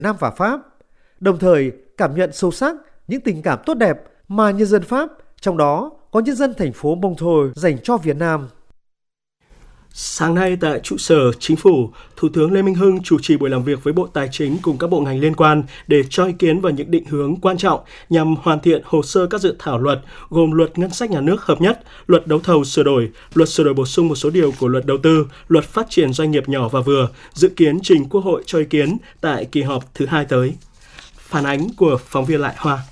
Nam và Pháp, đồng thời cảm nhận sâu sắc những tình cảm tốt đẹp mà nhân dân Pháp, trong đó có nhân dân thành phố Montreux dành cho Việt Nam. Sáng nay tại trụ sở Chính phủ, Thủ tướng Lê Minh Hưng chủ trì buổi làm việc với Bộ Tài chính cùng các bộ ngành liên quan để cho ý kiến vào những định hướng quan trọng nhằm hoàn thiện hồ sơ các dự thảo luật gồm Luật Ngân sách Nhà nước hợp nhất, Luật Đấu thầu sửa đổi, Luật sửa đổi bổ sung một số điều của Luật Đầu tư, Luật Phát triển doanh nghiệp nhỏ và vừa, dự kiến trình Quốc hội cho ý kiến tại kỳ họp thứ 2 tới. Phản ánh của phóng viên Lại Hoa.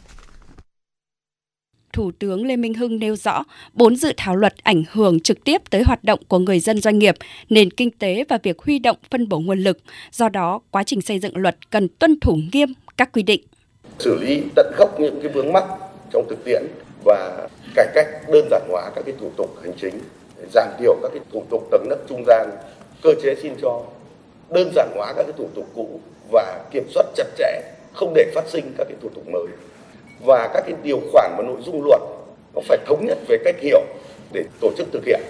Thủ tướng Lê Minh Hưng nêu rõ, 4 dự thảo luật ảnh hưởng trực tiếp tới hoạt động của người dân doanh nghiệp, nền kinh tế và việc huy động phân bổ nguồn lực. Do đó, quá trình xây dựng luật cần tuân thủ nghiêm các quy định. Xử lý tận gốc những cái vướng mắc trong thực tiễn và cải cách đơn giản hóa các cái thủ tục hành chính, giảm thiểu các cái thủ tục tầng nấc trung gian, cơ chế xin cho, đơn giản hóa các cái thủ tục cũ và kiểm soát chặt chẽ, không để phát sinh các cái thủ tục mới. Và các cái điều khoản và nội dung luật nó phải thống nhất về cách hiểu để tổ chức thực hiện.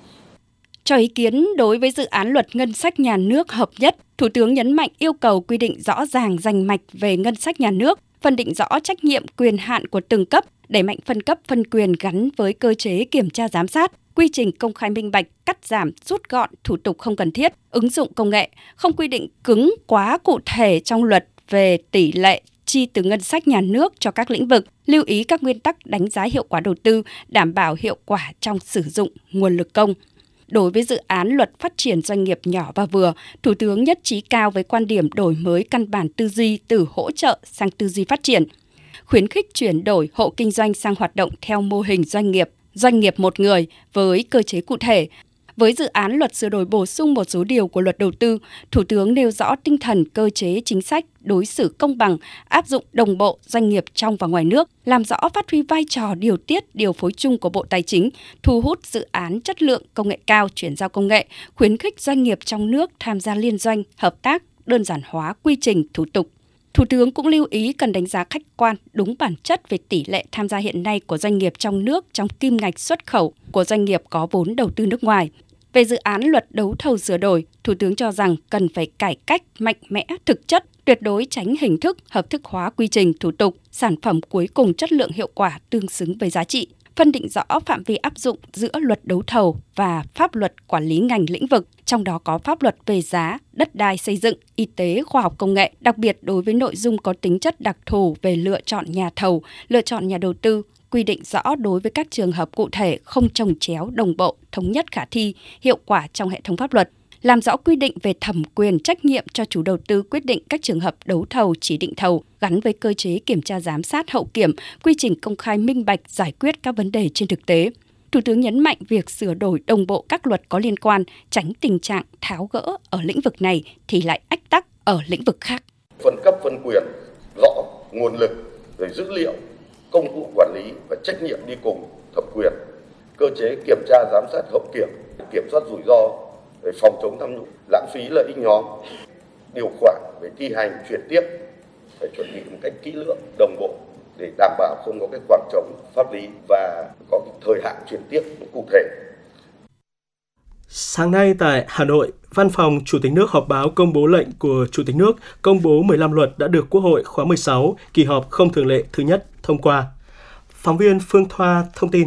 Cho ý kiến đối với dự án luật ngân sách nhà nước hợp nhất, Thủ tướng nhấn mạnh yêu cầu quy định rõ ràng rành mạch về ngân sách nhà nước, phân định rõ trách nhiệm quyền hạn của từng cấp, đẩy mạnh phân cấp phân quyền gắn với cơ chế kiểm tra giám sát, quy trình công khai minh bạch, cắt giảm, rút gọn thủ tục không cần thiết, ứng dụng công nghệ, không quy định cứng quá cụ thể trong luật về tỷ lệ chi từ ngân sách nhà nước cho các lĩnh vực, lưu ý các nguyên tắc đánh giá hiệu quả đầu tư, đảm bảo hiệu quả trong sử dụng nguồn lực công. Đối với dự án luật phát triển doanh nghiệp nhỏ và vừa, Thủ tướng nhất trí cao với quan điểm đổi mới căn bản tư duy từ hỗ trợ sang tư duy phát triển, khuyến khích chuyển đổi hộ kinh doanh sang hoạt động theo mô hình doanh nghiệp một người với cơ chế cụ thể. Với dự án luật sửa đổi bổ sung một số điều của luật đầu tư, Thủ tướng nêu rõ tinh thần cơ chế chính sách, đối xử công bằng, áp dụng đồng bộ doanh nghiệp trong và ngoài nước, làm rõ phát huy vai trò điều tiết, điều phối chung của Bộ Tài chính, thu hút dự án chất lượng công nghệ cao, chuyển giao công nghệ, khuyến khích doanh nghiệp trong nước tham gia liên doanh, hợp tác, đơn giản hóa quy trình, thủ tục. Thủ tướng cũng lưu ý cần đánh giá khách quan, đúng bản chất về tỷ lệ tham gia hiện nay của doanh nghiệp trong nước trong kim ngạch xuất khẩu của doanh nghiệp có vốn đầu tư nước ngoài. Về dự án luật đấu thầu sửa đổi, Thủ tướng cho rằng cần phải cải cách mạnh mẽ thực chất, tuyệt đối tránh hình thức hợp thức hóa quy trình, thủ tục, sản phẩm cuối cùng chất lượng hiệu quả tương xứng với giá trị, phân định rõ phạm vi áp dụng giữa luật đấu thầu và pháp luật quản lý ngành lĩnh vực, trong đó có pháp luật về giá, đất đai xây dựng, y tế, khoa học công nghệ, đặc biệt đối với nội dung có tính chất đặc thù về lựa chọn nhà thầu, lựa chọn nhà đầu tư, quy định rõ đối với các trường hợp cụ thể không chồng chéo, đồng bộ, thống nhất khả thi, hiệu quả trong hệ thống pháp luật, làm rõ quy định về thẩm quyền trách nhiệm cho chủ đầu tư quyết định các trường hợp đấu thầu, chỉ định thầu gắn với cơ chế kiểm tra giám sát hậu kiểm, quy trình công khai minh bạch giải quyết các vấn đề trên thực tế. Thủ tướng nhấn mạnh việc sửa đổi đồng bộ các luật có liên quan, tránh tình trạng tháo gỡ ở lĩnh vực này thì lại ách tắc ở lĩnh vực khác. Phân cấp phân quyền, rõ nguồn lực, rồi dữ liệu, công cụ quản lý và trách nhiệm đi cùng thẩm quyền, cơ chế kiểm tra giám sát hậu kiểm, kiểm soát rủi ro, về phòng chống tham nhũng, lãng phí lợi ích nhóm, điều khoản về thi hành chuyển tiếp phải chuẩn bị một cách kỹ lưỡng, đồng bộ để đảm bảo không có cái khoảng trống pháp lý và có cái thời hạn chuyển tiếp cụ thể. Sáng nay tại Hà Nội, Văn phòng Chủ tịch nước họp báo công bố lệnh của Chủ tịch nước công bố 15 luật đã được Quốc hội khóa 16, kỳ họp không thường lệ thứ nhất thông qua. Phóng viên Phương Thoa thông tin.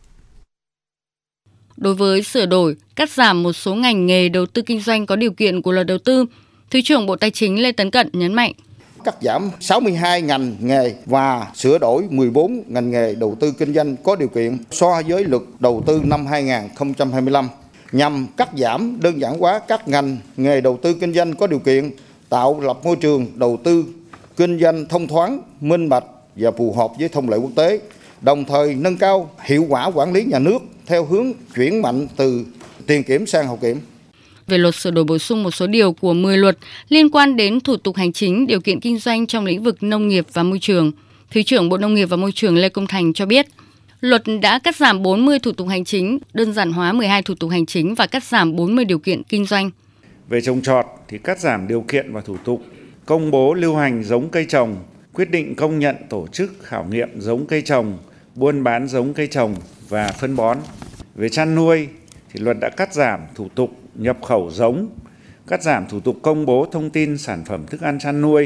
Đối với sửa đổi, cắt giảm một số ngành nghề đầu tư kinh doanh có điều kiện của luật đầu tư, Thứ trưởng Bộ Tài chính Lê Tấn Cận nhấn mạnh. Cắt giảm 62 ngành nghề và sửa đổi 14 ngành nghề đầu tư kinh doanh có điều kiện so với luật đầu tư năm 2025 nhằm cắt giảm đơn giản hóa các ngành nghề đầu tư kinh doanh có điều kiện, tạo lập môi trường đầu tư kinh doanh thông thoáng, minh bạch và phù hợp với thông lệ quốc tế, đồng thời nâng cao hiệu quả quản lý nhà nước theo hướng chuyển mạnh từ tiền kiểm sang hậu kiểm. Về luật sửa đổi bổ sung một số điều của 10 luật liên quan đến thủ tục hành chính, điều kiện kinh doanh trong lĩnh vực nông nghiệp và môi trường, Thứ trưởng Bộ Nông nghiệp và Môi trường Lê Công Thành cho biết, luật đã cắt giảm 40 thủ tục hành chính, đơn giản hóa 12 thủ tục hành chính và cắt giảm 40 điều kiện kinh doanh. Về trồng trọt thì cắt giảm điều kiện và thủ tục, công bố lưu hành giống cây trồng, quyết định công nhận tổ chức khảo nghiệm giống cây trồng, buôn bán giống cây trồng và phân bón. Về chăn nuôi thì luật đã cắt giảm thủ tục nhập khẩu giống, cắt giảm thủ tục công bố thông tin sản phẩm thức ăn chăn nuôi,